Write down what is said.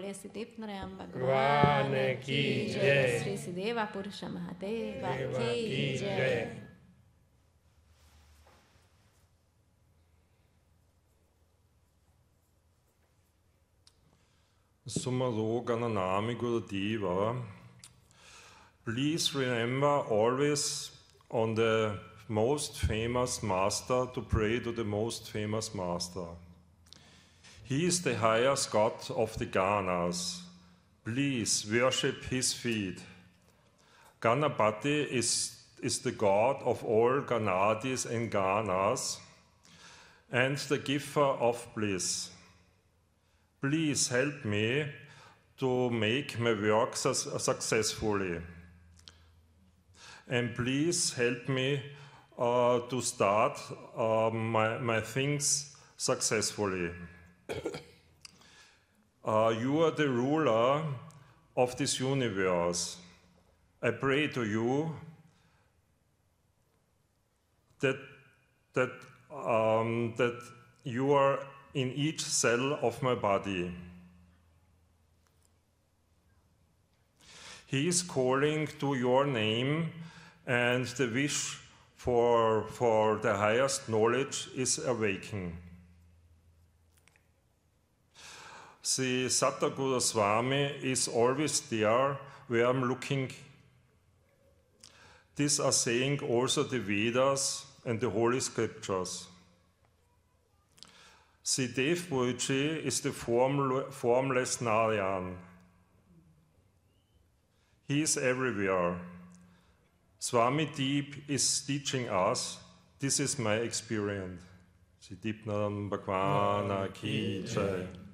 Bole Siddhipnarayam Bhagwan ki jai. Sri Siddheva Purusha Mahadeva Ki jai. Sumaro Gananami Gurudeva. Please remember always on the most famous master to pray to the most famous master. He is the highest god of the Ganas. Please worship his feet. Ganapati is the god of all Ganadis and Ganas and the giver of bliss. Please help me to make my work successfully. And please help me to start my things successfully. You are the ruler of this universe. I pray to you that you are in each cell of my body. He is calling to your name, and the wish for the highest knowledge is awakening. The Satguru Swami is always there where I'm looking. These are saying also the Vedas and the Holy Scriptures. The Dev Puruji is the formless Narayan. He is everywhere. Swami Deep is teaching us. This is my experience. Siddhipnaram Bhagwan ki jai.